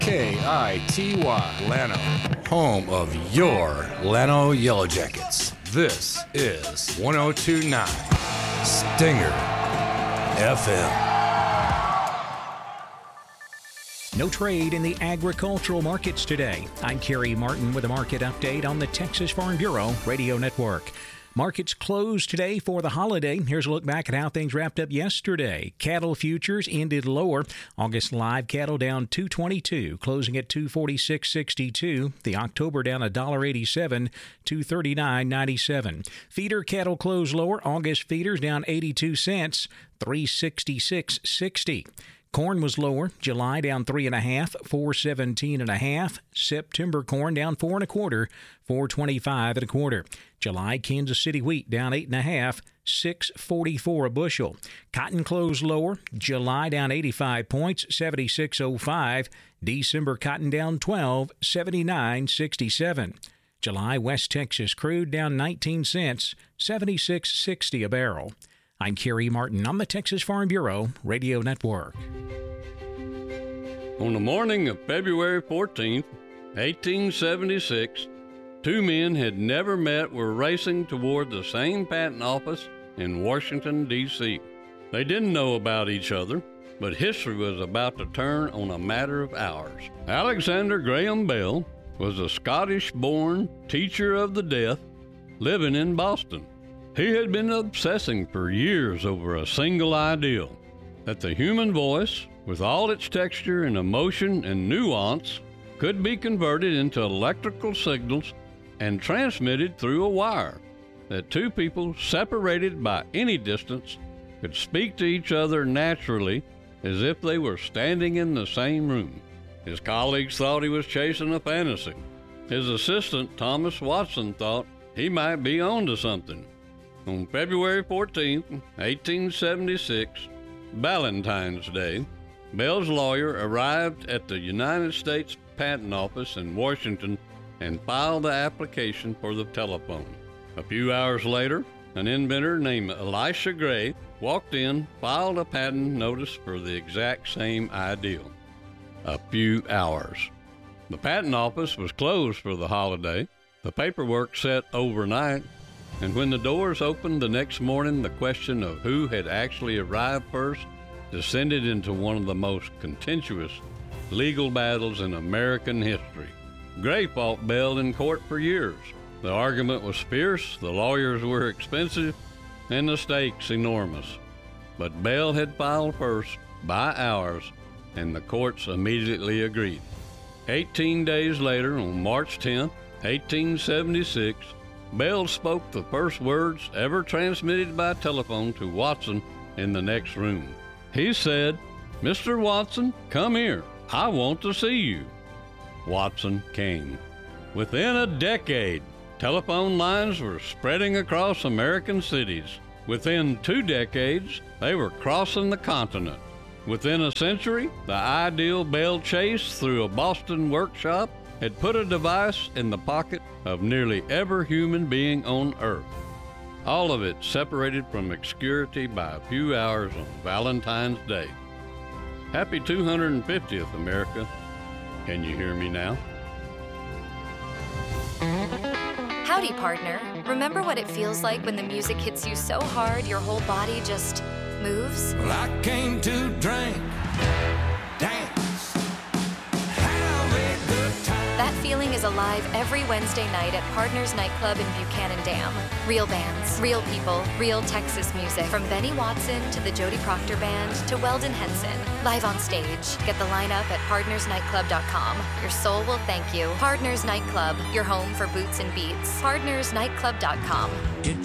KITY Llano, home of your Llano Yellow Jackets. This is 102.9 Stinger FM. No trade in the agricultural markets today. I'm Kerry Martin with a market update on the Texas Farm Bureau Radio Network. Markets closed today for the holiday. Here's a look back at how things wrapped up yesterday. Cattle futures ended lower. August live cattle down $2.22, closing at $246.62. The October down $1.87, $239.97. Feeder cattle closed lower. August feeders down 82 cents, $366.60. Corn was lower. July down 3.5, $417.50. September corn down 4 1/4, $425 1/4. July Kansas City wheat down 8.5, $644 a bushel. Cotton closed lower. July down 85 points, $76.05. December cotton down 12, $79.67. July West Texas crude down 19 cents, $76.60 a barrel. I'm Kerry Martin on the Texas Farm Bureau Radio Network. On the morning of February 14th, 1876, two men had never met were racing toward the same patent office in Washington, D.C. They didn't know about each other, but history was about to turn on a matter of hours. Alexander Graham Bell was a Scottish-born teacher of the deaf living in Boston. He had been obsessing for years over a single ideal, that the human voice, with all its texture and emotion and nuance, could be converted into electrical signals and transmitted through a wire, that two people separated by any distance could speak to each other naturally as if they were standing in the same room. His colleagues thought he was chasing a fantasy. His assistant, Thomas Watson, thought he might be onto something. On February 14, 1876, Valentine's Day, Bell's lawyer arrived at the United States Patent Office in Washington and filed the application for the telephone. A few hours later, an inventor named Elisha Gray walked in, filed a patent notice for the exact same ideal. A few hours. The patent office was closed for the holiday, the paperwork set overnight, and when the doors opened the next morning, the question of who had actually arrived first descended into one of the most contentious legal battles in American history. Gray fought Bell in court for years. The argument was fierce, the lawyers were expensive, and the stakes enormous. But Bell had filed first by hours, and the courts immediately agreed. 18 days later, on March 10, 1876, Bell spoke the first words ever transmitted by telephone to Watson in the next room. He said, "Mr. Watson, come here. I want to see you." Watson came. Within a decade, telephone lines were spreading across American cities. Within 2 decades, they were crossing the continent. Within a century, the ideal Bell chased through a Boston workshop had put a device in the pocket of nearly every human being on Earth. All of it separated from obscurity by a few hours on Valentine's Day. Happy 250th, America. Can you hear me now? Howdy, partner. Remember what it feels like when the music hits you so hard your whole body just moves? Well, I came to drink, dance, have a good time. That feeling is alive every Wednesday night at Partners Nightclub in Buchanan Dam. Real bands, real people, real Texas music. From Benny Watson to the Jody Proctor Band to Weldon Henson. Live on stage. Get the lineup at partnersnightclub.com. Your soul will thank you. Partners Nightclub, your home for boots and beats. Partnersnightclub.com.